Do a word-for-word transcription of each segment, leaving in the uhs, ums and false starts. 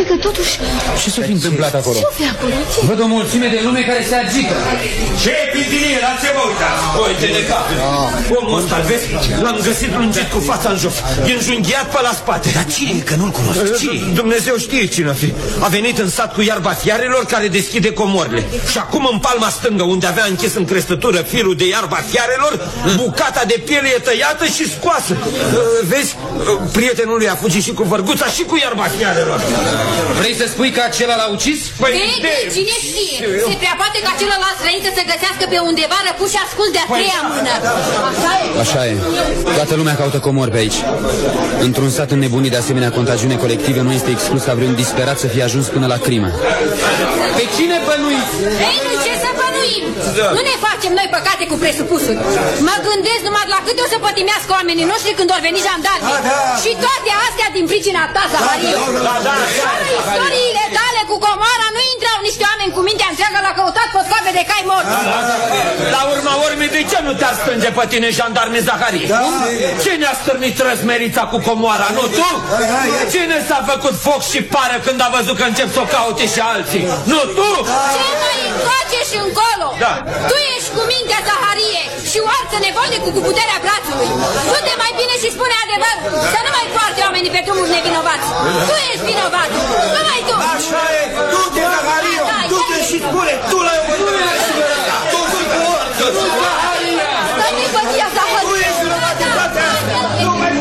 că totuși... Ce s-a fi întâmplat acolo? Ce-o fi acolo? Văd o mulțime de lume care se agită. Ce e pintinie? La ce vă uitați? Uite-ne capul. Omul ăsta, vezi? L-am găsit lungit cu fața în jos. E înjunghiat pe la spate. Dar cine e? Că nu-l cunosc. Cine? Dumnezeu știe cine fi. A venit în sat cu iarba fiarelor care deschide comorile. Și acum în palma stângă, unde avea închis în crestătură firul de iarba fiarelor, bucata de piele e tăiată și scoasă. Vezi? Prietenul lui a fugit și cu vărguța și cu iarba fiarelor. Vrei să spui că acela l-a ucis? Păi, de, cine știe? Se prea poate ca celălalt străin să se găsească pe undeva răpus și ascuns de-a treia mână. Așa e? Așa e. Toată lumea caută comori pe aici. Într-un sat înnebunit de asemenea contagiune colective, nu este exclus ca vreun disperat să fie ajuns până la crimă. Pe cine bănuiți? Ei, nu, ce să bănuim? Da. Nu ne facem noi păcate cu presupusuri. Mă gândesc numai la cât o să pătimească oamenii noștri când or veni jandarmii. Da, da. Și toate astea din pricina ta, Zahariu. Da, da, da. Istoriile tale cu comoara nu intrau niște oameni cu mintea întreagă la căutat potcoabe de cai morți. Da, da, da. La urma urmei, de ce nu te-ar strânge pe tine jandarmii, Zaharie? Da. Cine a stârnit răzmerița cu comoara, nu tu? Cine s-a făcut foc și pară când a văzut că încep să o caute și alții? Nu tu? Ce mai încoace și încolo? Da. Tu ești cu mintea, Zaharie, și oarță nevolnicul cu puterea brațului. Du-te mai bine și spune adevăr, să nu mai poarte oamenii pe drumuri nevinovați. Tu ești vinovat, nu mai tu. Așa e, du-te, Zaharie, du-te și spune, tu l-ai văzut. Du-te cu orță. Stai-mi bătia, Zaharie. Tu ești vinovat de toate astea. Nu mai...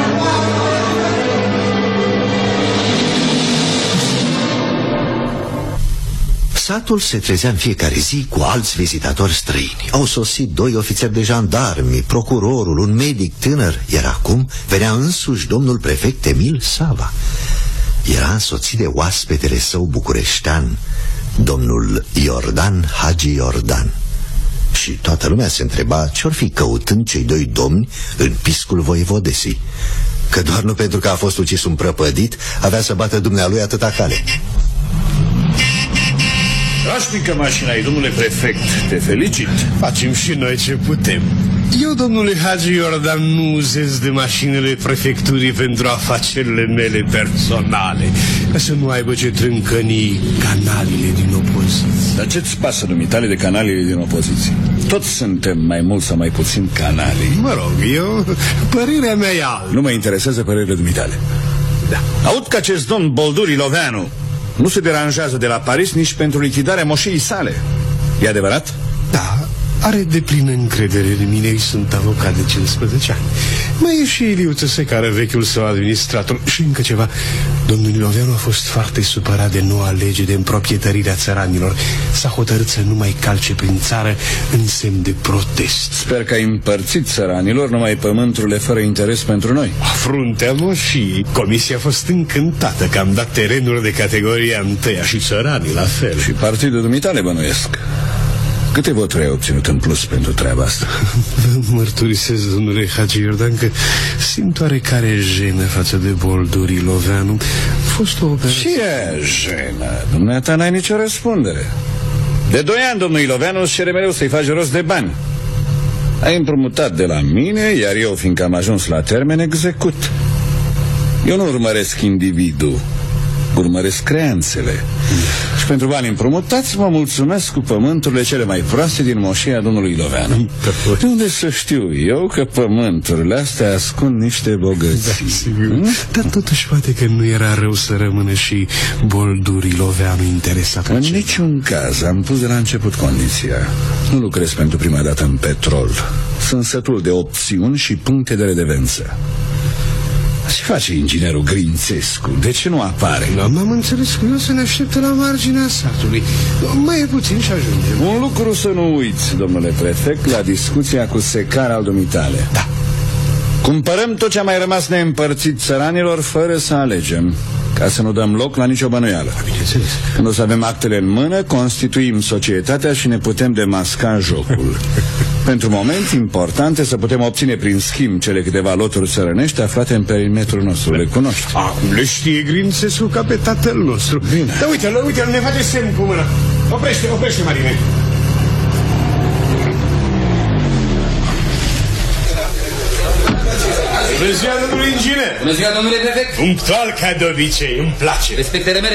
Satul se trezea în fiecare zi cu alți vizitatori străini. Au sosit doi ofițeri de jandarmi, procurorul, un medic tânăr, iar acum venea însuși domnul prefect Emil Sava. Era însoțit de oaspetele său bucureștean, domnul Iordan Hagi Iordan. Și toată lumea se întreba ce-or fi căutând cei doi domni în piscul voievodesei, că doar nu pentru că a fost ucis un prăpădit avea să bată dumnealui atâta cale. Trașnică mașina-i, domnule prefect, te felicit. Facem și noi ce putem. Eu, domnule Hagi Iordan, nu uzez de mașinile prefecturii pentru afacerile mele personale, ca să nu aibă ce trâncăni canalile din opoziție. Dar ce-ți pasă, dumitale, de canalile din opoziție? Toți suntem mai mult sau mai puțin canalii. Mă rog, eu, părerea mea e altă. Nu mă interesează părerile dumitale. Da. Aud că acest domn Boldur Iloveanu nu se deranjează de la Paris nici pentru lichidarea moșiei sale. E adevărat? Da, are deplină încredere în mine. Eu sunt avocat de cincisprezece ani. Mai e și Iliu Tăsecară, vechiul său administrator. Și încă ceva. Domnul Iloveanu a fost foarte supărat de noua lege de împroprietărire a țăranilor. S-a hotărât să nu mai calce prin țară în semn de protest. Sper că ai împărțit țăranilor numai pământurile fără interes pentru noi. Fruntea moșii. Comisia a fost încântată că am dat terenuri de categoria întâia și țăranii la fel. Și partidul dumitale, bănuiesc. Câte voturi ai obținut în plus pentru treaba asta? Vă mărturisesc, domnule Hagi Iordan, că simt oarecare jenă față de Boldur Iloveanu. A fost o operație... Ce e jenă? Dumneata n-ai nicio răspundere. De doi ani, domnul Iloveanu îți cere mereu să-i faci rost de bani. Ai împrumutat de la mine, iar eu, fiindcă am ajuns la termen, execut. Eu nu urmăresc individul, urmăresc creanțele. Mm. Și pentru bani împrumutați mă mulțumesc cu pământurile cele mai proaste din moșia domnului Iloveanu. De unde să știu eu că pământurile astea ascund niște bogății? Da, mm? Dar totuși poate că nu era rău să rămână și Boldur Iloveanu interesat. În niciun caz. Am pus de la început condiția. Nu lucrez pentru prima dată în petrol. Sunt sătul de opțiuni și puncte de redevență. Ce face inginerul Grințescu? De ce nu apare? M-am înțeles că eu să ne aștepte la marginea satului. Mai e puțin și ajungem. Un lucru să nu uiți, domnule prefect, la discuția cu secar al dumitale. Da. Cumpărăm tot ce a mai rămas neîmpărțit țăranilor fără să alegem, ca să nu dăm loc la nicio bănuială. Bineînțeles. Când o să avem actele în mână, constituim societatea și ne putem demasca jocul. Pentru moment, important e să putem obține prin schimb cele câteva loturi țărănești aflate în perimetrul nostru. Le cunoști? Acum le știe Grințescu ca pe tatăl nostru. Bine. Dar uite-l, uite-l, ne face semn cu mâna. Oprește, oprește, Marine. Bună ziua, domnule inginer! Bună ziua, domnule prefect! Punctual ca de obicei, îmi place. Respectele mele